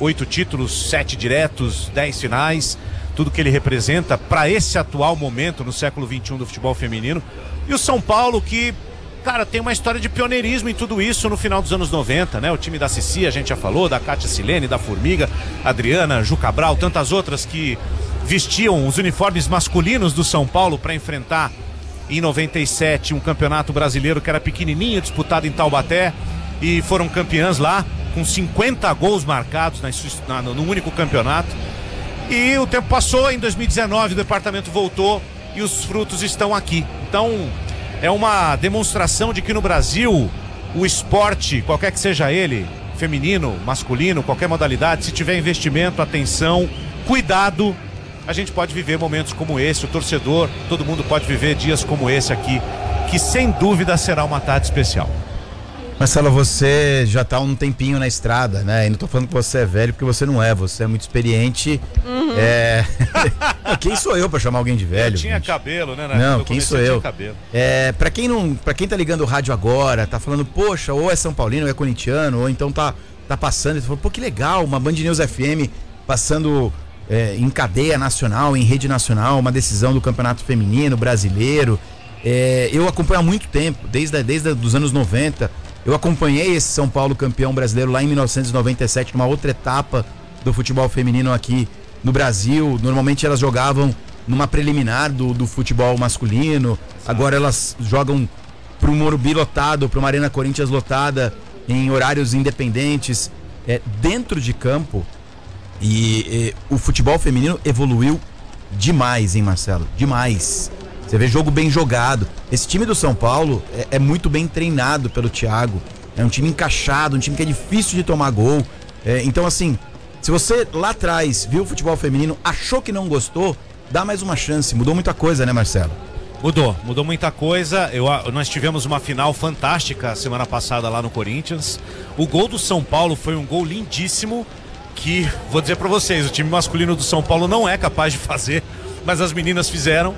8 títulos, 7 diretos, 10 finais, tudo que ele representa para esse atual momento no século XXI do futebol feminino. E o São Paulo que, cara, tem uma história de pioneirismo em tudo isso no final dos anos 90, né? O time da Cici, a gente já falou, da Kátia Silene, da Formiga, Adriana, Ju Cabral, tantas outras que vestiam os uniformes masculinos do São Paulo para enfrentar em 97 um campeonato brasileiro que era pequenininho, disputado em Taubaté, e foram campeãs lá com 50 gols marcados no único campeonato. E o tempo passou, em 2019 o departamento voltou e os frutos estão aqui. Então é uma demonstração de que no Brasil o esporte, qualquer que seja ele, feminino, masculino, qualquer modalidade, se tiver investimento, atenção, cuidado, a gente pode viver momentos como esse. O torcedor, todo mundo pode viver dias como esse aqui, que sem dúvida será uma tarde especial. Marcelo, você já tá há um tempinho na estrada, né? E não tô falando que você é velho, porque você não é. Você é muito experiente. Quem sou eu pra chamar alguém de velho? Eu tinha gente? Cabelo, né? Não, quem sou eu? Pra quem tá ligando o rádio agora, tá falando, poxa, ou é São Paulino, ou é corintiano, ou então tá passando, e falou, pô, que legal, uma Band News FM passando em cadeia nacional, em rede nacional, uma decisão do Campeonato Feminino Brasileiro. Eu acompanho há muito tempo, desde os anos 90. Eu acompanhei esse São Paulo campeão brasileiro lá em 1997, numa outra etapa do futebol feminino aqui no Brasil. Normalmente elas jogavam numa preliminar do futebol masculino. Agora elas jogam para um Morumbi lotado, para uma Arena Corinthians lotada, em horários independentes, dentro de campo. E o futebol feminino evoluiu demais, hein, Marcelo? Demais. Você vê jogo bem jogado. Esse time do São Paulo é muito bem treinado pelo Thiago. É um time encaixado, um time que é difícil de tomar gol. Então, assim, se você lá atrás viu o futebol feminino, achou que não gostou, dá mais uma chance. Mudou muita coisa, né, Marcelo? Mudou muita coisa. Nós tivemos uma final fantástica semana passada lá no Corinthians. O gol do São Paulo foi um gol lindíssimo que, vou dizer pra vocês, o time masculino do São Paulo não é capaz de fazer, mas as meninas fizeram.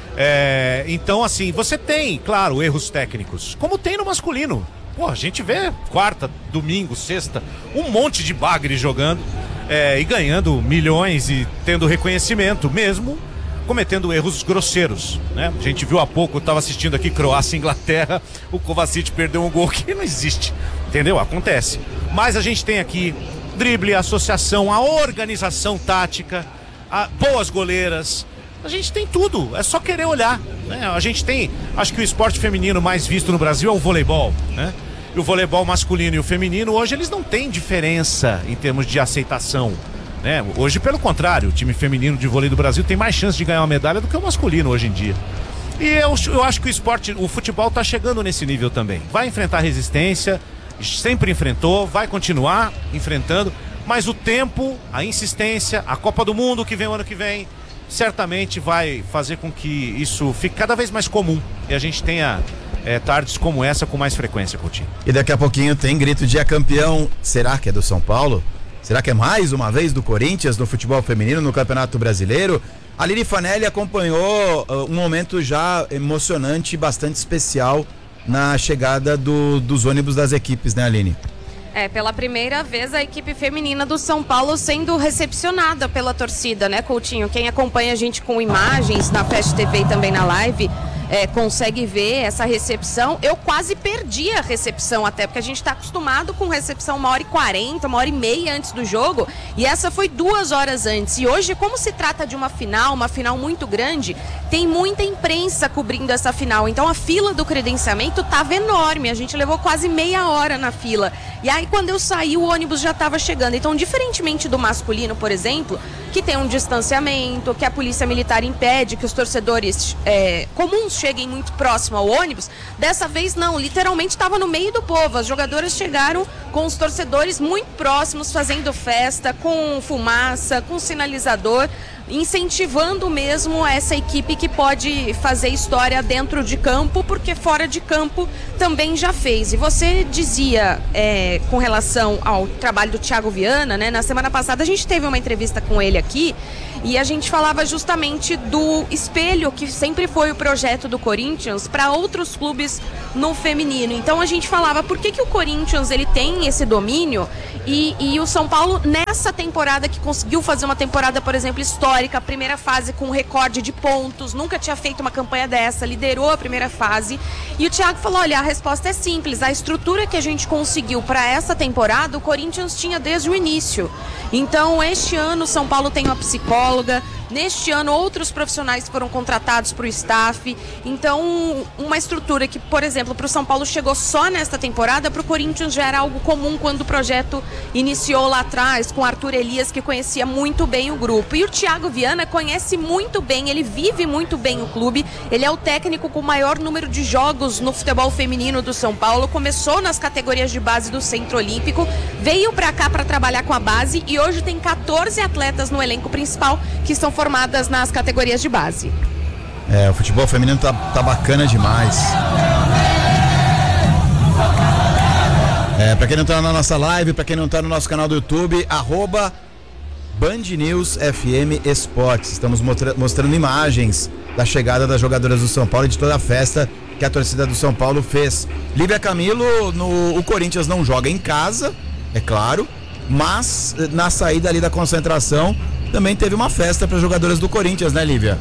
Então, assim, você tem, claro, erros técnicos, como tem no masculino. Pô, a gente vê quarta, domingo, sexta, um monte de bagre jogando e ganhando milhões e tendo reconhecimento, mesmo cometendo erros grosseiros, né? A gente viu há pouco, eu tava assistindo aqui Croácia e Inglaterra, o Kovacic perdeu um gol que não existe, entendeu? Acontece. Mas a gente tem aqui drible, associação, a organização tática, boas goleiras. A gente tem tudo, é só querer olhar, né? A gente tem, acho que o esporte feminino mais visto no Brasil é o voleibol, né? E o voleibol masculino e o feminino, hoje eles não têm diferença em termos de aceitação, né? Hoje, pelo contrário, o time feminino de vôlei do Brasil tem mais chance de ganhar uma medalha do que o masculino hoje em dia. E eu acho que o futebol tá chegando nesse nível também. Vai enfrentar resistência, sempre enfrentou, vai continuar enfrentando, mas o tempo, a insistência, a Copa do Mundo que vem o ano que vem, certamente vai fazer com que isso fique cada vez mais comum e a gente tenha tardes como essa com mais frequência, Coutinho. E daqui a pouquinho tem grito de campeão. Será que é do São Paulo? Será que é mais uma vez do Corinthians no futebol feminino no Campeonato Brasileiro? A Aline Fanelli acompanhou um momento já emocionante, bastante especial na chegada dos ônibus das equipes, né, Aline? Pela primeira vez a equipe feminina do São Paulo sendo recepcionada pela torcida, né, Coutinho? Quem acompanha a gente com imagens na Fast TV e também na live consegue ver essa recepção. Eu quase perdi a recepção até, porque a gente está acostumado com recepção 1h40, 1h30 antes do jogo, e essa foi 2 horas antes. E hoje, como se trata de uma final muito grande, tem muita imprensa cobrindo essa final, então a fila do credenciamento estava enorme, a gente levou quase meia hora na fila. E aí quando eu saí, o ônibus já estava chegando. Então, diferentemente do masculino, por exemplo, que tem um distanciamento, que a polícia militar impede que os torcedores comuns cheguem muito próximo ao ônibus, dessa vez não, literalmente estava no meio do povo. As jogadoras chegaram com os torcedores muito próximos, fazendo festa, com fumaça, com sinalizador. incentivando mesmo essa equipe que pode fazer história dentro de campo, porque fora de campo também já fez. E você dizia com relação ao trabalho do Thiago Viana, né? Na semana passada a gente teve uma entrevista com ele aqui e a gente falava justamente do espelho que sempre foi o projeto do Corinthians para outros clubes no feminino. Então a gente falava por que o Corinthians ele tem esse domínio e o São Paulo nessa temporada que conseguiu fazer uma temporada, por exemplo, histórica, a primeira fase com recorde de pontos, nunca tinha feito uma campanha dessa, liderou a primeira fase. E o Thiago falou, olha, a resposta é simples, a estrutura que a gente conseguiu para essa temporada, o Corinthians tinha desde o início. Então, este ano o São Paulo tem uma psicóloga, neste ano outros profissionais foram contratados para o staff. Então, uma estrutura que, por exemplo, para o São Paulo chegou só nesta temporada, para o Corinthians já era algo comum quando o projeto iniciou lá atrás, com Arthur Elias, que conhecia muito bem o grupo. E o Thiago Viana conhece muito bem, ele vive muito bem o clube, ele é o técnico com o maior número de jogos no futebol feminino do São Paulo, começou nas categorias de base do Centro Olímpico, veio para cá para trabalhar com a base e hoje tem 14 atletas no elenco principal que são formadas nas categorias de base. O futebol feminino tá bacana demais. Pra quem não tá na nossa live, pra quem não tá no nosso canal do YouTube, @Band News FM Esportes. Estamos mostrando imagens da chegada das jogadoras do São Paulo e de toda a festa que a torcida do São Paulo fez. Lívia Camilo, o Corinthians não joga em casa, é claro, mas na saída ali da concentração também teve uma festa para jogadoras do Corinthians, né, Lívia?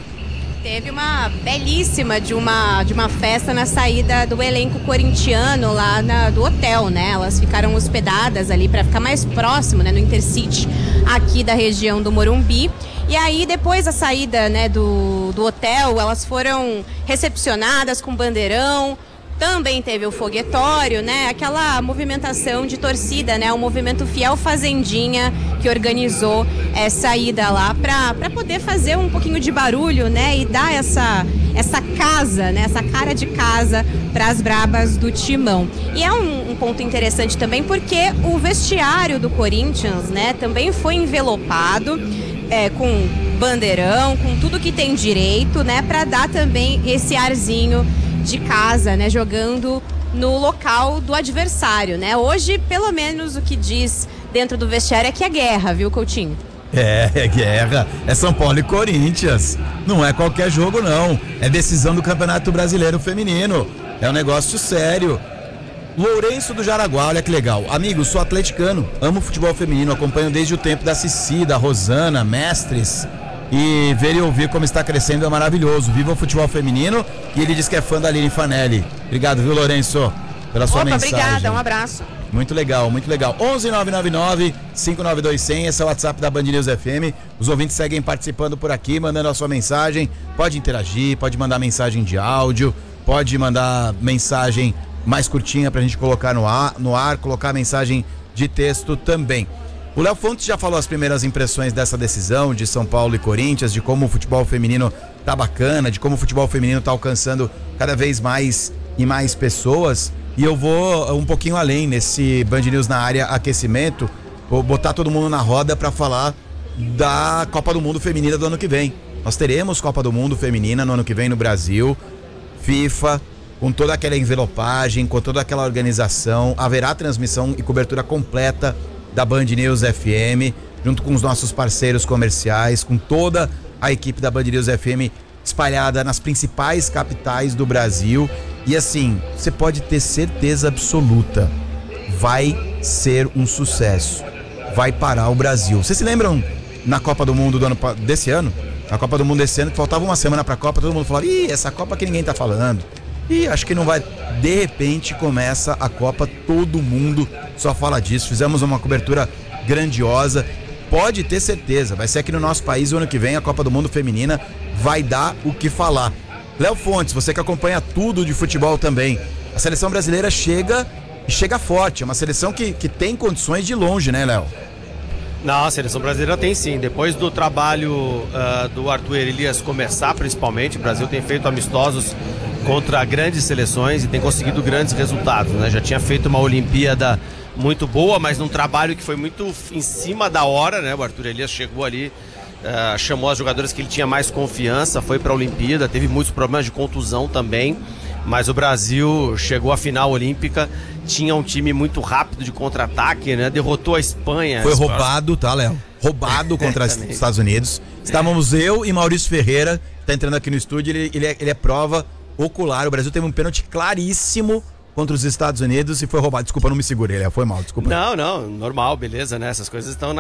Teve uma belíssima de uma festa na saída do elenco corintiano lá do hotel, né? Elas ficaram hospedadas ali para ficar mais próximo, né, no Intercity aqui da região do Morumbi. E aí, depois da saída, né, do hotel, elas foram recepcionadas com bandeirão. Também teve o foguetório, né? Aquela movimentação de torcida, né? O movimento Fiel Fazendinha que organizou essa ida lá para poder fazer um pouquinho de barulho, né? E dar essa casa, né? Essa cara de casa para as brabas do Timão. E é um ponto interessante também porque o vestiário do Corinthians, né? Também foi envelopado com bandeirão, com tudo que tem direito, né? Para dar também esse arzinho de casa, né, jogando no local do adversário, né? Hoje, pelo menos, o que diz dentro do vestiário é que é guerra, viu, Coutinho? É guerra, é São Paulo e Corinthians, não é qualquer jogo não, é decisão do Campeonato Brasileiro Feminino, é um negócio sério. Lourenço do Jaraguá, olha que legal, amigo, sou atleticano, amo futebol feminino, acompanho desde o tempo da Cici, da Rosana, mestres. E ver e ouvir como está crescendo é maravilhoso. Viva o futebol feminino. E ele diz que é fã da Aline Fanelli. Obrigado, viu, Lourenço, pela sua mensagem. Obrigada, um abraço. Muito legal, muito legal. 11-999-592-100, esse é o WhatsApp da Band News FM. Os ouvintes seguem participando por aqui, mandando a sua mensagem. Pode interagir, pode mandar mensagem de áudio, pode mandar mensagem mais curtinha pra gente colocar no ar, colocar mensagem de texto também. O Léo Fontes já falou as primeiras impressões dessa decisão de São Paulo e Corinthians, de como o futebol feminino tá bacana, de como o futebol feminino tá alcançando cada vez mais e mais pessoas. E eu vou um pouquinho além nesse Band News na área aquecimento, vou botar todo mundo na roda para falar da Copa do Mundo Feminina do ano que vem. Nós teremos Copa do Mundo Feminina no ano que vem no Brasil, FIFA, com toda aquela envelopagem, com toda aquela organização, haverá transmissão e cobertura completa da Band News FM, junto com os nossos parceiros comerciais, com toda a equipe da Band News FM espalhada nas principais capitais do Brasil. E assim, você pode ter certeza absoluta, vai ser um sucesso, vai parar o Brasil. Vocês se lembram na Copa do Mundo desse ano? Na Copa do Mundo desse ano, que faltava uma semana pra Copa, todo mundo falava, essa Copa que ninguém tá falando. Acho que não vai. De repente começa a Copa, todo mundo só fala disso. Fizemos uma cobertura grandiosa. Pode ter certeza, vai ser aqui no nosso país o ano que vem a Copa do Mundo Feminina vai dar o que falar. Léo Fontes, você que acompanha tudo de futebol também. A seleção brasileira chega forte. É uma seleção que tem condições de ir longe, né, Léo? Não, a seleção brasileira tem sim. Depois do trabalho do Arthur Elias começar, principalmente, o Brasil tem feito amistosos contra grandes seleções e tem conseguido grandes resultados, né? Já tinha feito uma Olimpíada muito boa, mas num trabalho que foi muito em cima da hora, né? O Arthur Elias chegou ali chamou as jogadoras que ele tinha mais confiança, foi para a Olimpíada, teve muitos problemas de contusão também, mas o Brasil chegou à final olímpica, tinha um time muito rápido de contra-ataque, né? Derrotou a Espanha. Foi roubado, tá, Léo? Roubado contra os Estados Unidos. Estávamos eu e Maurício Ferreira, que tá entrando aqui no estúdio, ele é prova ocular. O Brasil teve um pênalti claríssimo contra os Estados Unidos e foi roubado. Desculpa, não me segurei, Léo, foi mal, desculpa. Não, normal, beleza, né? Essas coisas estão